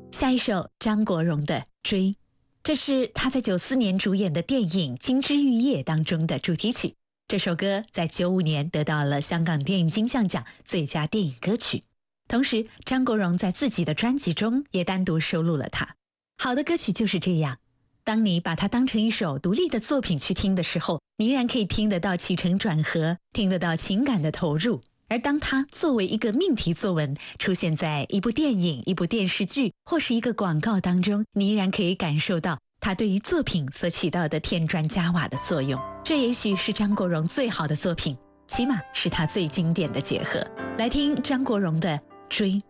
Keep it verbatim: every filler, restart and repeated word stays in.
下一首张国荣的《追》，这是他在九四年主演的电影《金枝玉叶》当中的主题曲。这首歌在九五年得到了香港电影金像奖最佳电影歌曲。同时，张国荣在自己的专辑中也单独收录了它。好的歌曲就是这样，当你把它当成一首独立的作品去听的时候，你依然可以听得到起承转合，听得到情感的投入。而当它作为一个命题作文出现在一部电影、一部电视剧或是一个广告当中，你依然可以感受到它对于作品所起到的添砖加瓦的作用。这也许是张国荣最好的作品，起码是他最经典的结合。来听张国荣的《追》。